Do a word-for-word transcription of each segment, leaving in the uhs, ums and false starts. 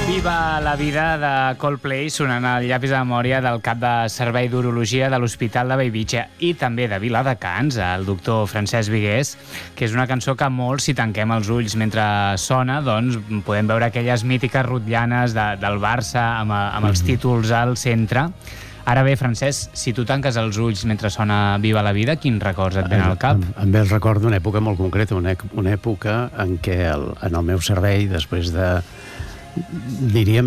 Viva la vida de Coldplay sonant al llapis de memòria del cap de servei d'urologia de l'Hospital de Bellvitge i també de Viladecans, el doctor Francesc Vigués, que és una cançó que molts, si tanquem els ulls mentre sona, doncs podem veure aquelles mítiques rotllanes de, del Barça amb, amb els títols al centre. Ara bé, Francesc, si tu tanques els ulls mentre sona Viva la vida, quins records et venen al cap? Em, em ve el record d'una època molt concreta, una, una època en què el, en el meu servei, després de, diríem,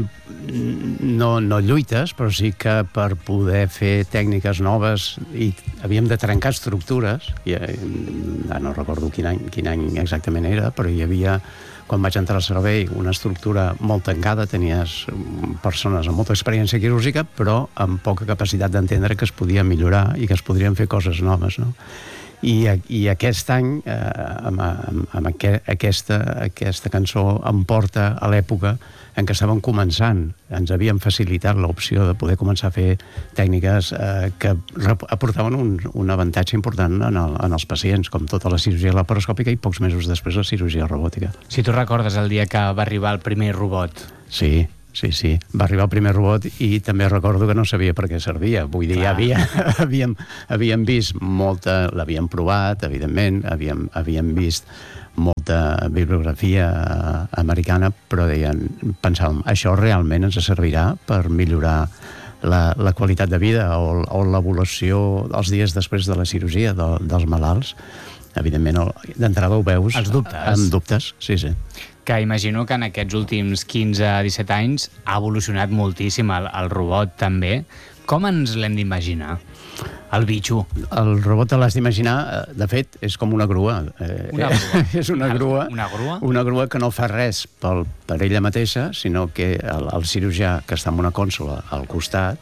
no, no lluites, però sí que per poder fer tècniques noves i havíem de trencar estructures, i, ja no recordo quin any, quin any exactament era, però hi havia, quan vaig entrar al servei, una estructura molt tancada, tenies persones amb molta experiència quirúrgica, però amb poca capacitat d'entendre que es podia millorar i que es podrien fer coses noves, no? I, i aquest any, eh, amb, amb, amb aqu aquesta, aquesta cançó em porta a l'època en què estàvem començant. Ens havien facilitat l'opció de poder començar a fer tècniques eh, que aportaven un, un avantatge important en, el, en els pacients, com tota la cirurgia laparoscòpica i pocs mesos després la cirurgia robòtica. Si tu recordes el dia que va arribar el primer robot. Sí, sí, sí. Va arribar el primer robot i també recordo que no sabia per què servia. Vull dir, ja havia, havíem, havíem vist molta... L'havíem provat, evidentment, havíem, havíem vist molta bibliografia americana, però deien, pensàvem, això realment ens servirà per millorar la, la qualitat de vida o, o l'evolució els dies després de la cirurgia de, dels malalts. Evidentment, d'entrada ho veus... Els dubtes. Amb dubtes, sí, sí. Que imagino que en aquests últims quinze a disset anys ha evolucionat moltíssim el, el robot també. Com ens l'hem d'imaginar? El bitxo. El robot te l'has d'imaginar, de fet, és com una grua. Eh, una grua. és una grua, una grua? Una grua que no fa res pel, per ella mateixa, sinó que el, el cirurgià que està en una consola al costat,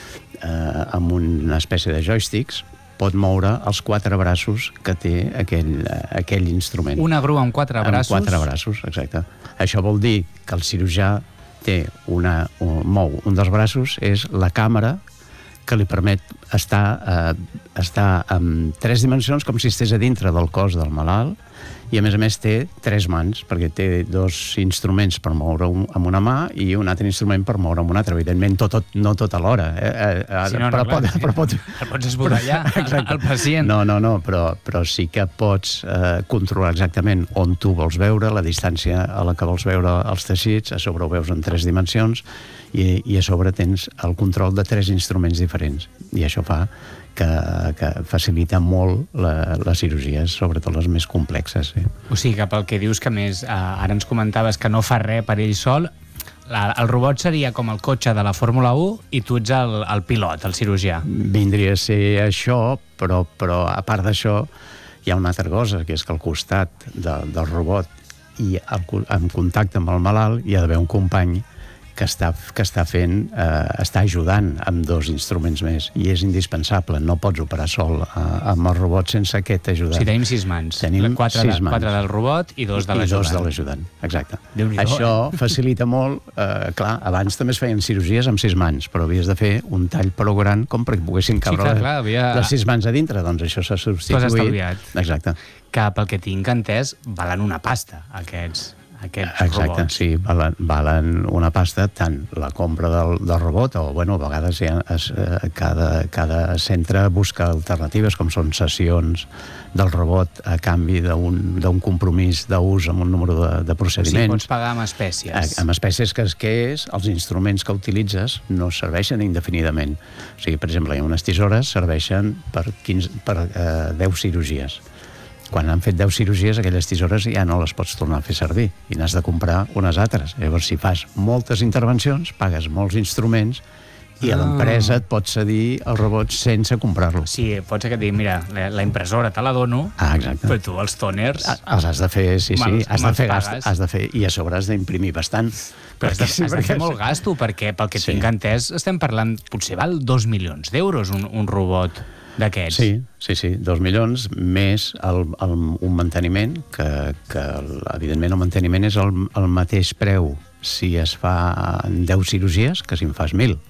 eh, amb una espècie de joysticks, pot moure els quatre braços que té aquell, aquell instrument. Una grua amb quatre braços? Amb quatre braços, exacte. Això vol dir que el cirurgià té una, un, mou un dels braços, és la càmera que li permet estar, eh, estar en tres dimensions, com si estigués a dintre del cos del malalt, i a més a més té tres mans, perquè té dos instruments per moure un, amb una mà i un altre instrument per moure amb una altra. Evidentment, tot, tot, no tot alhora. Eh? Eh, sí, no, no, però, clar, pot, però pot... El pots esborrallar, el pacient. No, no, no, però, però sí que pots eh, controlar exactament on tu vols veure, la distància a la que vols veure els teixits, a sobre ho veus en tres dimensions, i, i a sobre tens el control de tres instruments diferents. I això fa que, que facilita molt la, les cirurgies, sobretot les més complexes. Sí. O sigui que pel que dius que més, eh, ara ens comentaves que no fa res per ell sol, la, el robot seria com el cotxe de la Fórmula u i tu ets el, el pilot, el cirurgià. Vindria a ser això, però, però a part d'això hi ha una altra cosa, que és que al costat de, del robot i al, en contacte amb el malalt hi ha d'haver un company que està, que està fent, eh, està ajudant amb dos instruments més, i és indispensable, no pots operar sol eh, amb el robot sense aquest ajudant. O sigui, tenim sis mans. Tenim quatre, sis de, mans. Quatre del robot i dos de l'ajudant. I dos de l'ajudant, exacte. Déu-n'hi-do, Això eh? facilita molt, eh, clar, abans també es feien cirurgies amb sis mans, però havies de fer un tall prou gran com perquè poguessin cabre sí, clar, clar, havia... les sis mans a dintre, doncs això s'ha substituït. T'ho has estalviat. Exacte. Que pel que tinc entès, valen una pasta, aquests... aquests Exacte, robots. sí, valen, valen una pasta, tant la compra del, del robot, o bueno, a vegades ja es, eh, cada, cada centre busca alternatives, com són sessions del robot a canvi d'un compromís d'ús amb un número de, de procediments. O sigui, pots pagar amb espècies. A, amb espècies que, que és, els instruments que utilitzes no serveixen indefinidament. O sigui, per exemple, unes tisores serveixen per, quinze, per eh, deu cirurgies. Quan han fet deu cirurgies, aquelles tisores ja no les pots tornar a fer servir i n'has de comprar unes altres. Llavors, si fas moltes intervencions, pagues molts instruments i a l'empresa et pot cedir el robot sense comprar-lo. Sí, pot ser que et digui, mira, la, la impressora te la dono, ah, exacte. Però tu els tòners... Els has de fer, sí, sí, has de fer gast, pagues. has de fer, i a sobre has d'imprimir bastant. Però has de, has de fer molt gasto, perquè pel que sí. tinc entès estem parlant, potser val dos milions d'euros un, un robot d'aquests. Sí, sí, sí, dos milions, més el, el, un manteniment, que, que evidentment el manteniment és el, el mateix preu si es fa en deu cirurgies que si en fas mil.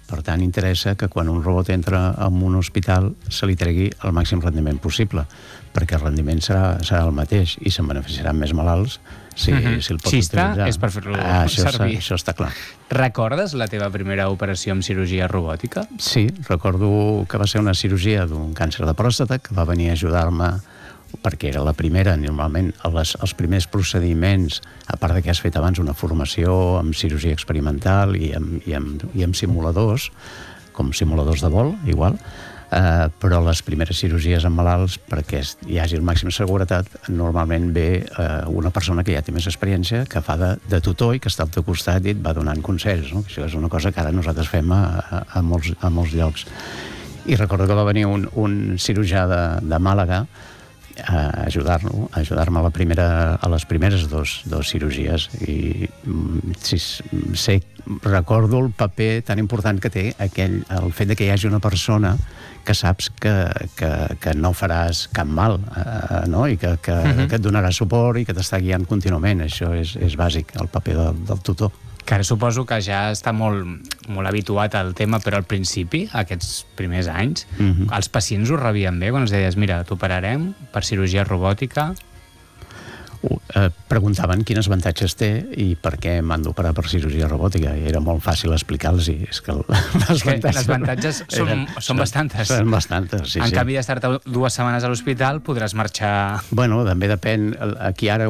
Per tant, interessa que quan un robot entra en un hospital se li tregui el màxim rendiment possible, perquè el rendiment serà, serà el mateix i se'n beneficiaran més malalts si, mm-hmm. si el pots si està, utilitzar. és per fer-lo ah, això servir. Està, això està clar. Recordes la teva primera operació amb cirurgia robòtica? Sí, recordo que va ser una cirurgia d'un càncer de pròstata que va venir a ajudar-me perquè era la primera, normalment les, els primers procediments, a part de que has fet abans una formació amb cirurgia experimental i amb, i amb, i amb simuladors, com simuladors de vol, igual, eh, però les primeres cirurgies amb malalts, perquè hi hagi el màxim de seguretat, normalment ve eh, una persona que ja té més experiència, que fa de, de tutor i que està al teu costat i et va donant consells, no? Això és una cosa que ara nosaltres fem a, a, a, molts, a molts llocs. I recordo que va venir un, un cirurgià de, de Màlaga a ajudar-lo, a ajudar-me a, la primera, a les primeres dos, dos cirurgies i si, sé, recordo el paper tan important que té aquell, el fet de que hi hagi una persona que saps que, que, que no faràs cap mal, eh, no? I que, que, uh-huh. que et donarà suport i que t'està guiant contínuament. Això és, és bàsic, el paper del, del tutor. Que ara suposo que ja està molt, molt habituat al tema, però al principi, aquests primers anys, mm-hmm. els pacients ho rebien bé quan els deies, mira, t'operarem per cirurgia robòtica? Uh, eh, preguntaven quins avantatges té i per què m'han d'operar per cirurgia robòtica, i era molt fàcil explicar-los, i és que, el, és que les avantatges són, eren, són bastantes. Són bastantes, sí, en sí. canvi d'estar-te dues setmanes a l'hospital podràs marxar... Bueno, també depèn, aquí ara